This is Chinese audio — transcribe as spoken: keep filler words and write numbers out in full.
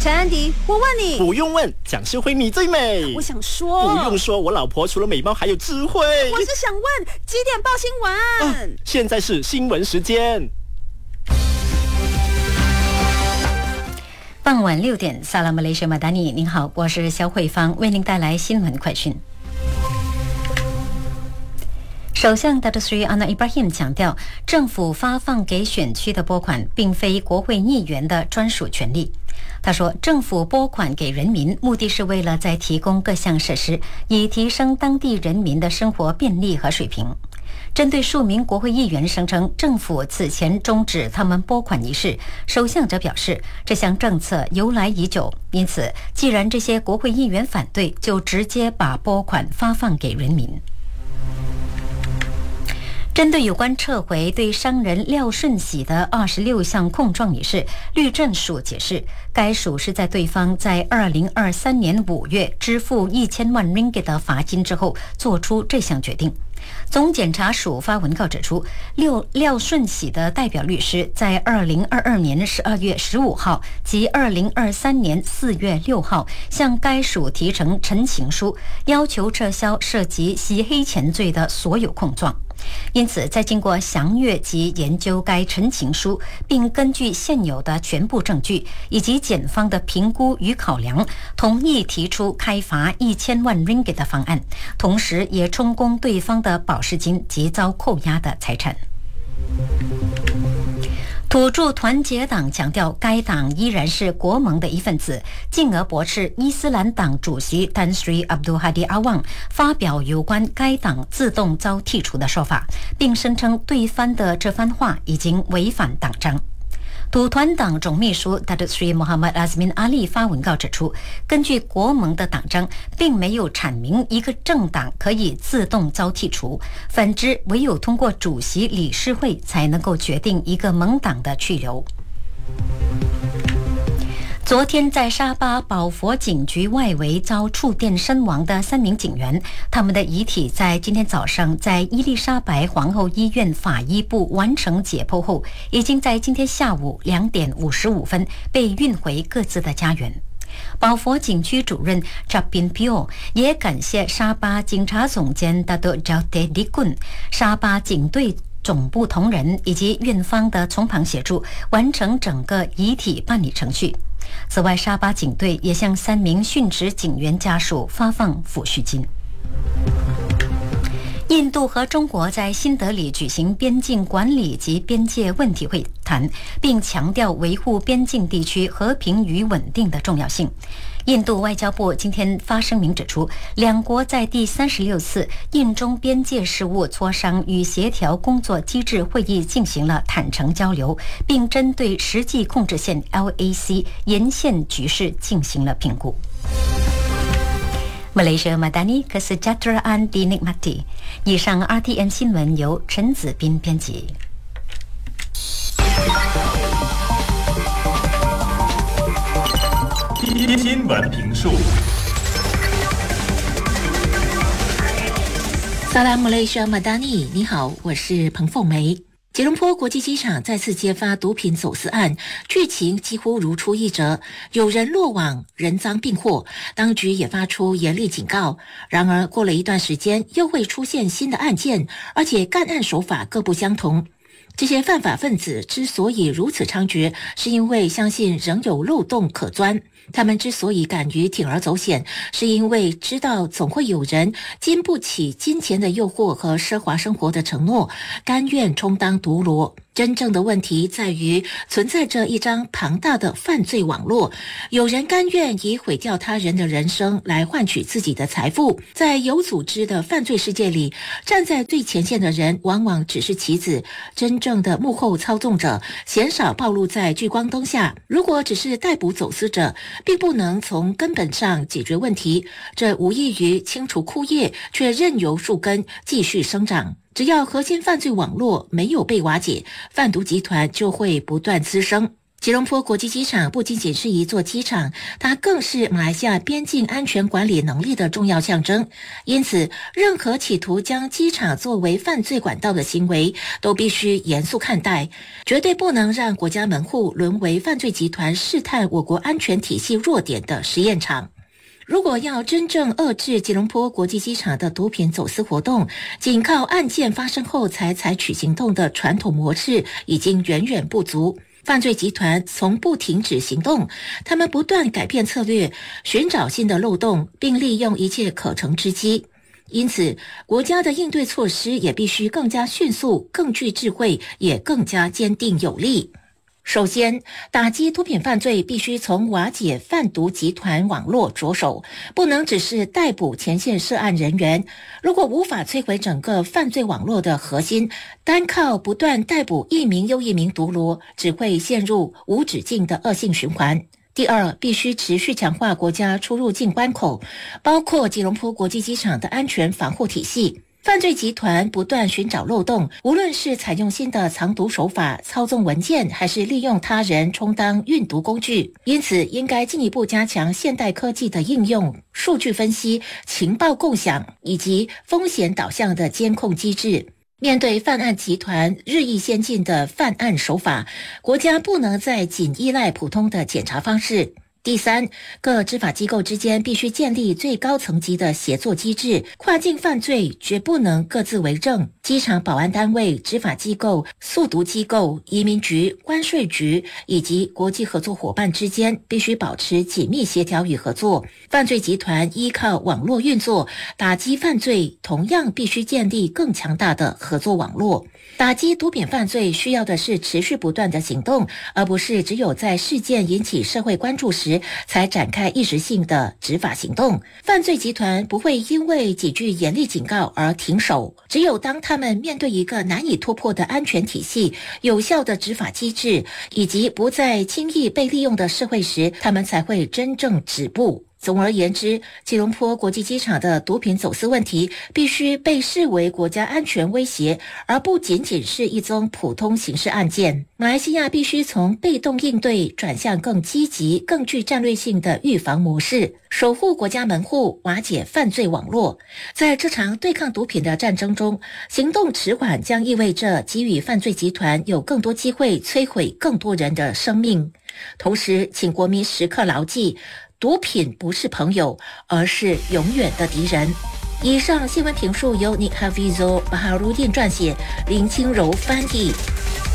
陈安迪，我问你， 不用问，蒋秀慧你最美。 我想说， 不用说，我老婆除了美貌还有智慧。 我是想问几点报新闻、 啊、现在是新闻时间。 傍晚六点，萨拉马雷什马达尼，您好，我是肖慧芳，为您带来新闻快讯。首相达特斯里安纳伊布拉辛强调，政府发放给选区的拨款并非国会议员的专属权利。他说，政府拨款给人民，目的是为了在提供各项设施，以提升当地人民的生活便利和水平。针对数名国会议员声称政府此前终止他们拨款一事，首相则表示，这项政策由来已久，因此既然这些国会议员反对，就直接把拨款发放给人民。针对有关撤回对商人廖顺喜的二十六项控状一事，律政署解释，该署是在对方在二零二三年五月支付一千万 ringgit 的罚金之后做出这项决定。总检察署发文告指出，廖廖顺喜的代表律师在二零二二年十二月十五号及二零二三年四月六号向该署提呈陈情书，要求撤销涉及洗黑钱罪的所有控状。因此，在经过详阅及研究该陈情书，并根据现有的全部证据以及检方的评估与考量，同意提出开罚一千万 ringgit 的方案，同时也充公对方的保释金及遭扣押的财产。土著团结党强调，该党依然是国盟的一份子，进而驳斥伊斯兰党主席 Tan Sri Abdul Hadi Awang 发表有关该党自动遭剔除的说法，并声称对方的这番话已经违反党章。土团党总秘书 Datuk Sri Muhammad Azmin Ali 发文告指出，根据国盟的党章，并没有阐明一个政党可以自动遭剔除，反之，唯有通过主席理事会才能够决定一个盟党的去留。昨天在沙巴保佛警局外围遭触电身亡的三名警员，他们的遗体在今天早上在伊丽莎白皇后医院法医部完成解剖后，已经在今天下午两点五十五分被运回各自的家园。保佛警区主任 Chapin Pio 也感谢沙巴警察总监 Dato' Jaude Dikun、沙巴警队总部同仁以及院方的从旁协助，完成整个遗体办理程序。此外，沙巴警队也向三名殉职警员家属发放抚恤金。印度和中国在新德里举行边境管理及边界问题会谈，并强调维护边境地区和平与稳定的重要性。印度外交部今天发声明指出，两国在第三十六次印中边界事务磋商与协调工作机制会议进行了坦诚交流，并针对实际控制线 L A C 沿线局势进行了评估。Malaysia Madani Kesejahteraan dinikmati。以上 R T M 新闻由陈子斌编辑。 新闻评述。 萨拉姆雷沙马达尼，你好，我是彭凤梅。吉隆坡国际机场再次揭发毒品走私案，剧情几乎如出一辙，有人落网，人赃并获，当局也发出严厉警告。然而，过了一段时间，又会出现新的案件，而且干案手法各不相同。这些犯法分子之所以如此猖獗，是因为相信仍有漏洞可钻。他们之所以敢于铤而走险，是因为知道总会有人经不起金钱的诱惑和奢华生活的承诺，甘愿充当毒螺。真正的问题在于存在着一张庞大的犯罪网络，有人甘愿以毁掉他人的人生来换取自己的财富。在有组织的犯罪世界里，站在最前线的人往往只是棋子，真正的幕后操纵者鲜少暴露在聚光灯下。如果只是逮捕走私者，并不能从根本上解决问题，这无异于清除枯叶，却任由树根继续生长。只要核心犯罪网络没有被瓦解，贩毒集团就会不断滋生。 吉隆坡国际机场不仅仅是一座机场，它更是马来西亚边境安全管理能力的重要象征。因此，任何企图将机场作为犯罪管道的行为，都必须严肃看待，绝对不能让国家门户沦为犯罪集团试探我国安全体系弱点的实验场。如果要真正遏制吉隆坡国际机场的毒品走私活动，仅靠案件发生后才采取行动的传统模式已经远远不足。犯罪集团从不停止行动，他们不断改变策略，寻找新的漏洞，并利用一切可乘之机。因此，国家的应对措施也必须更加迅速、更具智慧，也更加坚定有力。首先，打击毒品犯罪必须从瓦解贩毒集团网络着手，不能只是逮捕前线涉案人员。如果无法摧毁整个犯罪网络的核心，单靠不断逮捕一名又一名毒螺，只会陷入无止境的恶性循环。第二，必须持续强化国家出入境关口，包括吉隆坡国际机场的安全防护体系。犯罪集团不断寻找漏洞，无论是采用新的藏毒手法、操纵文件，还是利用他人充当运毒工具。因此，应该进一步加强现代科技的应用、数据分析、情报共享以及风险导向的监控机制。面对犯案集团日益先进的犯案手法，国家不能再仅依赖普通的检查方式。第三，各执法机构之间必须建立最高层级的协作机制，跨境犯罪绝不能各自为政。机场保安单位、执法机构、速毒机构、移民局、关税局以及国际合作伙伴之间必须保持紧密协调与合作。犯罪集团依靠网络运作，打击犯罪同样必须建立更强大的合作网络。打击毒品犯罪需要的是持续不断的行动，而不是只有在事件引起社会关注时才展开一时性的执法行动。犯罪集团不会因为几句严厉警告而停手，只有当他们面对一个难以突破的安全体系、有效的执法机制以及不再轻易被利用的社会时，他们才会真正止步。总而言之，吉隆坡国际机场的毒品走私问题必须被视为国家安全威胁，而不仅仅是一宗普通刑事案件。马来西亚必须从被动应对转向更积极、更具战略性的预防模式，守护国家门户，瓦解犯罪网络。在这场对抗毒品的战争中，行动迟缓将意味着给予犯罪集团有更多机会摧毁更多人的生命。同时，请国民时刻牢记，毒品不是朋友，而是永远的敌人。以上新闻评述由尼哈维佐巴哈鲁丁撰写，林清柔翻译。